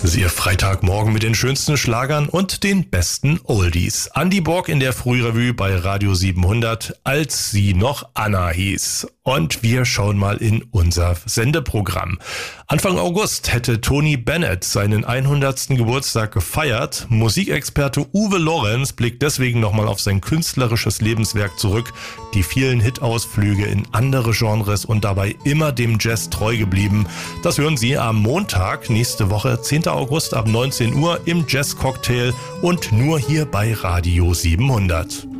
Ihr Freitagmorgen mit den schönsten Schlagern und den besten Oldies. Andy Borg in der Frührevue bei Radio 700, als sie noch Anna hieß. Und wir schauen mal in unser Sendeprogramm. Anfang August hätte Tony Bennett seinen 100. Geburtstag gefeiert. Musikexperte Uwe Lorenz blickt deswegen nochmal auf sein künstlerisches Lebenswerk zurück. Die vielen Hitausflüge in andere Genres und dabei immer dem Jazz treu geblieben. Das hören Sie am Montag, nächste Woche, 10. August ab 19 Uhr im Jazz Cocktail und nur hier bei Radio 700.